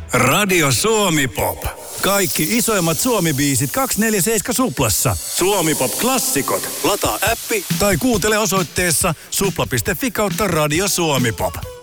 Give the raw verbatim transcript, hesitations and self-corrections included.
Radio Suomi Pop. Kaikki isoimmat Suomi-biisit kaksikymmentäneljä Suplassa. Suomi Pop klassikot. Lataa appi tai kuuntele osoitteessa supla piste fi kautta Radio Suomi Pop.